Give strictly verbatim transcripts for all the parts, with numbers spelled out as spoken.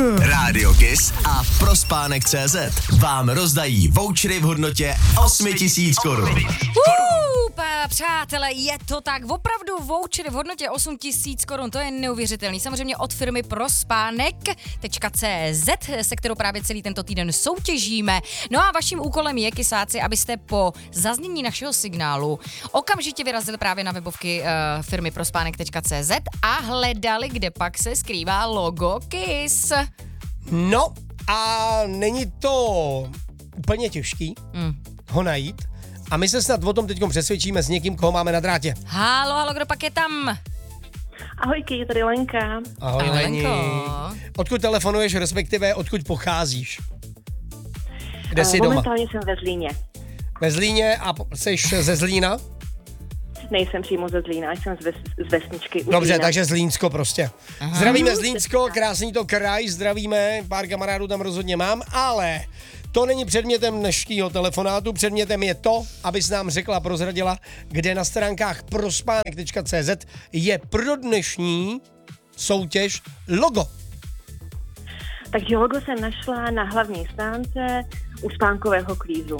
Rádio Kiss a Prospánek tečka cé zet vám rozdají vouchery v hodnotě osm tisíc korun. Přátelé, je to tak, opravdu vouchery v hodnotě osm tisíc korun, to je neuvěřitelný. Samozřejmě od firmy Prospánek tečka cé zet, se kterou právě celý tento týden soutěžíme. No a vaším úkolem je, kysáci, abyste po zaznění našeho signálu okamžitě vyrazili právě na webovky uh, firmy Prospánek tečka cé zet a hledali, kde pak se skrývá logo Kiss. No a není to úplně těžký mm. ho najít. A my se snad o tom teď přesvědčíme s někým, koho máme na drátě. Halo, halo, kdo pak je tam? Ahojky, je tady Lenka. Ahoj, Ahoj Leni. Lenko. Odkud telefonuješ, respektive odkud pocházíš? Kde jsi doma? Momentálně jsem ve Zlíně. Ve Zlíně a jsi ze Zlína? Nejsem přímo ze Zlína, jsem z, ves, z vesničky. Dobře, Zlína. takže Zlínsko prostě. Aha. Zdravíme Zlínsko, krásný to kraj, zdravíme, pár kamarádů tam rozhodně mám, ale to není předmětem dnešního telefonátu, předmětem je to, abys nám řekla a prozradila, kde na stránkách prospánek tečka cé zet je pro dnešní soutěž logo. Takže logo jsem našla na hlavní stránce u spánkového kvízu.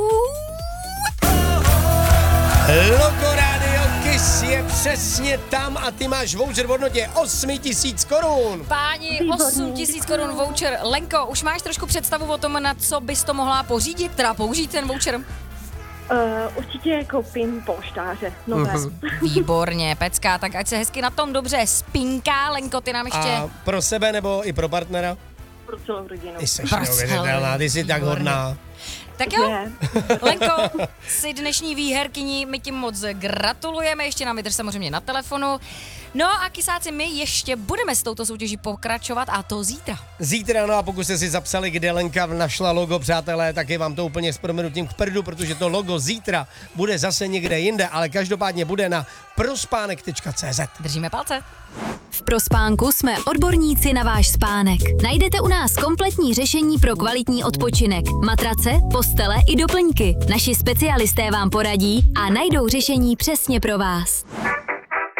Logo Rádio Kiss je přesně tam a ty máš voucher v hodnotě osm tisíc korun. Páni, osm tisíc korun voucher. Lenko, už máš trošku představu o tom, na co bys to mohla pořídit, teda použít ten voucher? Uh, určitě koupím polštáře nové. Mhm. Výborně, pecka, tak ať se hezky na tom dobře spinká. Lenko, ty nám ještě... A pro sebe nebo i pro partnera? Pro celou rodinu. Ty jsi Pro neuvěřitelná, ty jsi tak Výborně. hodná. Tak jo, Lenko, jsi dnešní výherkyní, my ti moc gratulujeme, ještě nám vydrž samozřejmě na telefonu. No a kysáci, my ještě budeme s touto soutěží pokračovat a to zítra. Zítra, no a pokud jste si zapsali, kde Lenka našla logo, přátelé, tak je vám to úplně s prominutím k prdu, protože to logo zítra bude zase někde jinde, ale každopádně bude na prospánek tečka cé zet. Držíme palce. V Prospánku jsme odborníci na váš spánek. Najdete u nás kompletní řešení pro kvalitní odpočinek. Matrace, postele i doplňky. Naši specialisté vám poradí a najdou řešení přesně pro vás.